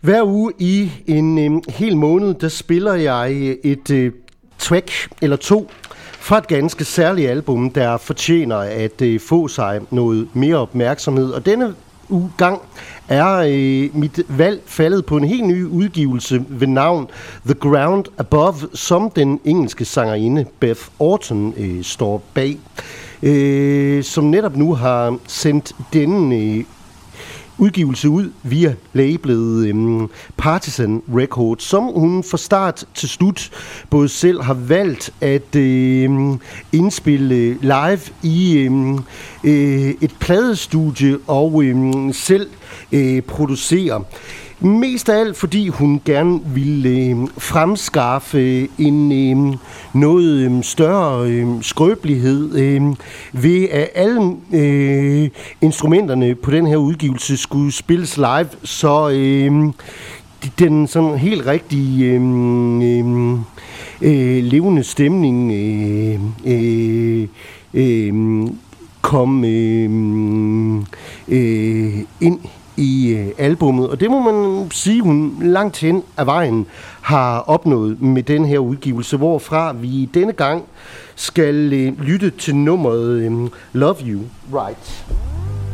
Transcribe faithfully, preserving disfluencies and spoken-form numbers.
Hver uge i en øh, hel måned, der spiller jeg et øh, track eller to fra et ganske særligt album, der fortjener at øh, få sig noget mere opmærksomhed. Og denne uge gang er øh, mit valg faldet på en helt ny udgivelse ved navn The Ground Above, som den engelske sangerinde Beth Orton øh, står bag, øh, som netop nu har sendt denne øh, udgivelse ud via labelet øhm, Partisan Records, som hun fra start til slut både selv har valgt at øhm, indspille live i øhm, øh, et pladestudie og øhm, selv øh, producere. Mest af alt, fordi hun gerne ville øh, fremskaffe en øh, noget øh, større øh, skrøbelighed øh, ved at alle øh, instrumenterne på den her udgivelse skulle spilles live, så øh, den sådan helt rigtige øh, øh, øh, levende stemning øh, øh, øh, kom øh, øh, ind i øh, albummet, og det må man sige, hun langt hen ad vejen har opnået med den her udgivelse, hvorfra vi denne gang skal øh, lytte til nummeret øh, Love You Right.